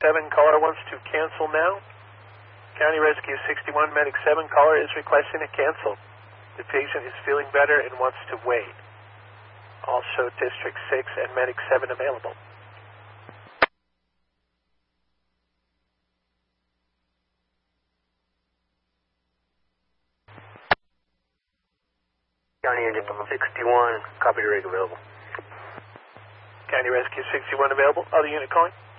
7, caller wants to cancel now. County Rescue 61, Medic 7, caller is requesting a cancel. The patient is feeling better and wants to wait. Also District 6 and Medic 7 available. County Engine 61, copy rig available. County Rescue 61 available. Other unit calling?